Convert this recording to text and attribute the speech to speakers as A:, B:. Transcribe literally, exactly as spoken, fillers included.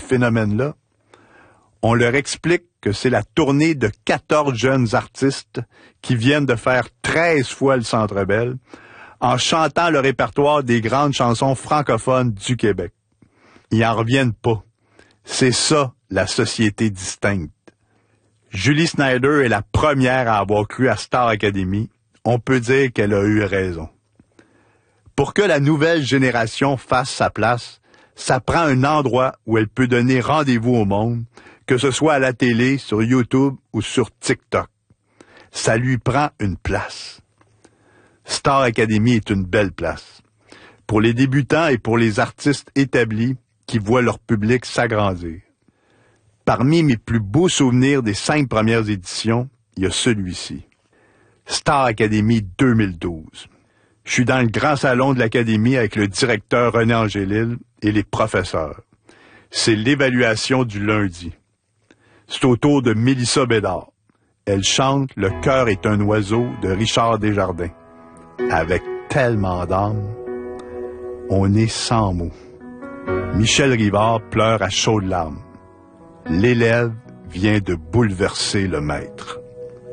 A: phénomène-là? On leur explique que c'est la tournée de quatorze jeunes artistes qui viennent de faire treize fois le Centre Bell en chantant le répertoire des grandes chansons francophones du Québec. Ils en reviennent pas. C'est ça, la société distincte. Julie Snyder est la première à avoir cru à Star Academy. On peut dire qu'elle a eu raison. Pour que la nouvelle génération fasse sa place, ça prend un endroit où elle peut donner rendez-vous au monde, que ce soit à la télé, sur YouTube ou sur TikTok. Ça lui prend une place. Star Academy est une belle place. Pour les débutants et pour les artistes établis qui voient leur public s'agrandir. Parmi mes plus beaux souvenirs des cinq premières éditions, il y a celui-ci. Star Academy deux mille douze. Je suis dans le grand salon de l'Académie avec le directeur René Angélil et les professeurs. C'est l'évaluation du lundi. C'est au tour de Mélissa Bédard. Elle chante « Le cœur est un oiseau » de Richard Desjardins. Avec tellement d'âme, on est sans mots. Michel Rivard pleure à chaudes larmes. L'élève vient de bouleverser le maître.